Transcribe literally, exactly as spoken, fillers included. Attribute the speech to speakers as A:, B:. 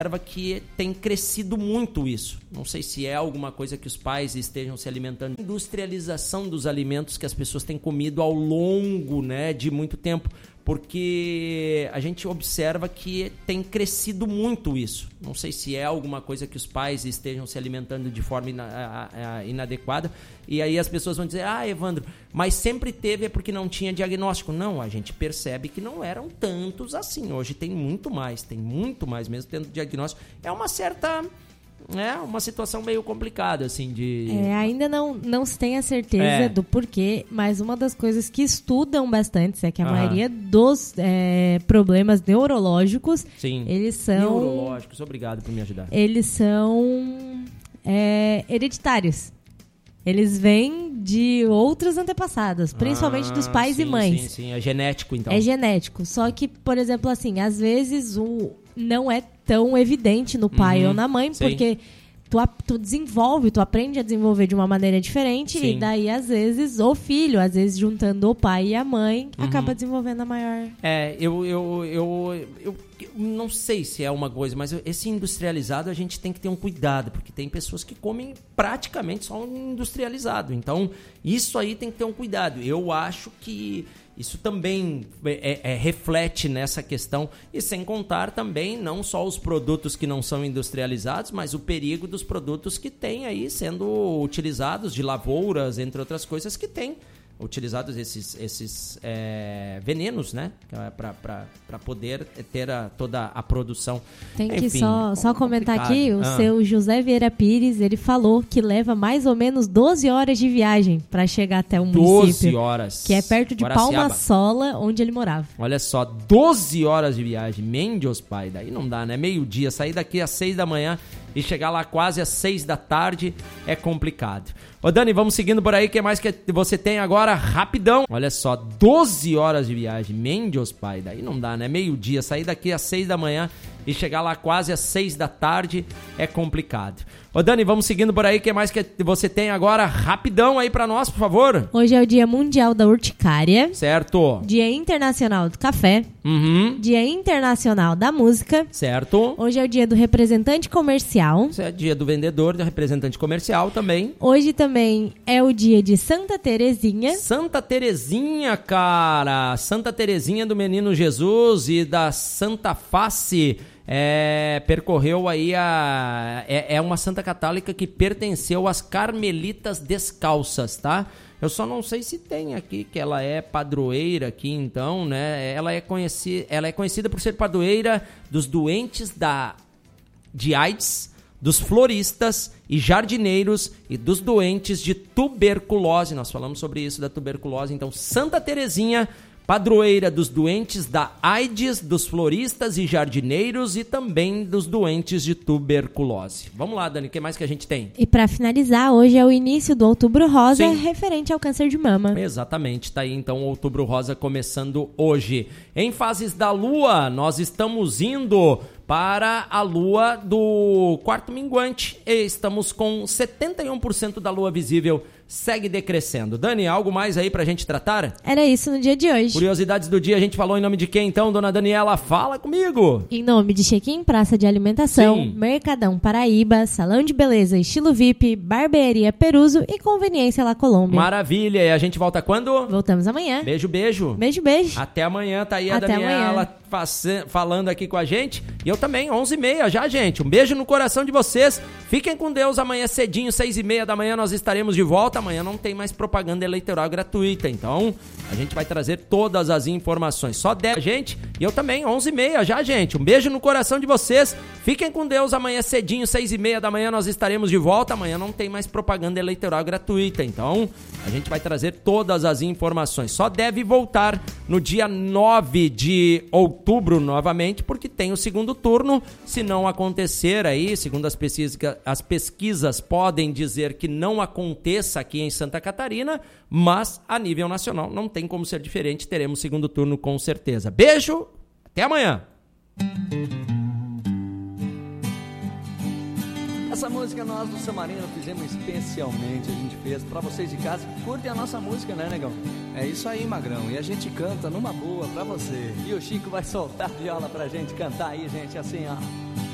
A: observa que tem crescido muito isso. Não sei se é alguma coisa que os pais estejam se alimentando. Industrialização dos alimentos que as pessoas têm comido ao longo, né, de muito tempo. Porque a gente observa que tem crescido muito isso. Não sei se é alguma coisa que os pais estejam se alimentando de forma ina- a- a- inadequada. E aí as pessoas vão dizer, ah, Evandro, mas sempre teve é porque não tinha diagnóstico. Não, a gente percebe que não eram tantos assim. Hoje tem muito mais, tem muito mais mesmo tendo diagnóstico. É uma certa... É uma situação meio complicada, assim, de...
B: É, ainda não, não se tem a certeza
A: É.
B: do porquê, mas uma das coisas que estudam bastante é que a
A: Aham.
B: maioria dos é, problemas neurológicos,
A: Sim.
B: eles são...
A: Neurológicos, obrigado por me ajudar.
B: Eles são é, hereditários. Eles vêm de outros antepassados, principalmente
A: Ah,
B: dos pais
A: sim,
B: e mães.
A: Sim, sim, é genético, então.
B: É genético. Só que, por exemplo, assim, às vezes o não é tão evidente no pai
A: Uhum,
B: ou na mãe,
A: sim.
B: porque tu, ap- tu desenvolve, tu aprende a desenvolver de uma maneira diferente,
A: Sim.
B: e daí, às vezes, o filho, às vezes, juntando o pai e a mãe,
A: Uhum.
B: acaba desenvolvendo a maior...
A: É, eu, eu, eu, eu, eu não sei se é uma coisa, mas esse industrializado a gente tem que ter um cuidado, porque tem pessoas que comem praticamente só um industrializado. Então, isso aí tem que ter um cuidado. Eu acho que isso também é, é, reflete nessa questão, e sem contar também não só os produtos que não são industrializados, mas o perigo dos produtos que tem aí sendo utilizados, de lavouras, entre outras coisas, que tem utilizados esses, esses é, venenos, né? Para poder ter a, toda a produção.
B: Tem que
A: Enfim,
B: só, só comentar
A: complicado.
B: aqui, o
A: Ah.
B: seu José Vieira Pires, ele falou que leva mais ou menos doze horas de viagem para chegar até o município.
A: doze horas.
B: Que é perto de
A: Guaraciaba.
B: Palma-Sola, onde ele morava.
A: Olha só, doze horas de viagem. Mendes, pai, daí não dá, né? Meio-dia, sair daqui às seis da manhã e chegar lá quase às seis da tarde é complicado. Ô Dani, vamos seguindo por aí, o que mais que você tem agora? Rapidão. Olha só, doze horas de viagem. Mendes, pai, daí não dá, né? Meio-dia, sair daqui às seis da manhã e chegar lá quase às seis da tarde é complicado. Ô Dani, vamos seguindo por aí, o que mais que você tem agora? Rapidão aí pra nós, por favor.
B: Hoje é o Dia Mundial da Urticária,
A: Certo.
B: Dia Internacional do Café,
A: Uhum.
B: Dia Internacional da Música.
A: Certo.
B: Hoje é o Dia do Representante Comercial.
A: Isso é dia do vendedor, do representante comercial também.
B: Hoje também é o dia de Santa Terezinha.
A: Santa Terezinha, cara. Santa Terezinha do Menino Jesus e da Santa Face. É, percorreu aí a... É, é uma santa católica que pertenceu às Carmelitas Descalças, tá? Eu só não sei se tem aqui que ela é padroeira aqui, então, né? Ela é conhecida, ela é conhecida por ser padroeira dos doentes da, de AIDS, dos floristas e jardineiros e dos doentes de tuberculose. Nós falamos sobre isso da tuberculose. Então, Santa Terezinha, padroeira dos doentes da AIDS, dos floristas e jardineiros e também dos doentes de tuberculose. Vamos lá, Dani, o que mais que a gente tem?
B: E para finalizar, hoje é o início do Outubro Rosa,
A: Sim.
B: referente ao câncer de mama.
A: Exatamente, tá aí então o Outubro Rosa começando hoje. Em fases da Lua, nós estamos indo para a Lua do quarto minguante e estamos com setenta e um por cento da Lua visível, segue decrescendo. Dani, algo mais aí pra gente tratar?
B: Era isso no dia de hoje.
A: Curiosidades do dia, a gente falou em nome de quem então, dona Daniela? Fala comigo!
B: Em nome de Check-in Praça de Alimentação,
A: Sim.
B: Mercadão Paraíba, Salão de Beleza Estilo V I P, Barbearia Peruso e Conveniência La Colômbia.
A: Maravilha, e a gente volta quando?
B: Voltamos amanhã.
A: Beijo, beijo.
B: Beijo, beijo.
A: Até amanhã, tá aí a
B: Até
A: Daniela
B: amanhã.
A: face- falando aqui com a gente. E eu também, onze e meia já, gente. Um beijo no coração de vocês. Fiquem com Deus. Amanhã cedinho, seis e meia da manhã, nós estaremos de volta. Amanhã não tem mais propaganda eleitoral gratuita. Então, a gente vai trazer todas as informações. Só dez, gente. E eu também, onze e meia já, gente. Um beijo no coração de vocês. Fiquem com Deus. Amanhã cedinho, seis e meia da manhã, nós estaremos de volta. Amanhã não tem mais propaganda eleitoral gratuita. Então, a gente vai trazer todas as informações. Só deve voltar no dia nove de outubro novamente, porque tem o segundo turno. Se não acontecer aí, segundo as pesquisas, as pesquisas podem dizer que não aconteça aqui em Santa Catarina, mas a nível nacional não tem como ser diferente. Teremos segundo turno com certeza. Beijo, até amanhã.
C: Essa música nós do Samarino fizemos especialmente, a gente fez pra vocês de casa que curtem a nossa música, né, negão?
D: É isso aí, Magrão, e a gente canta numa boa pra você.
C: E o Chico vai soltar a viola pra gente cantar aí, gente, assim, ó.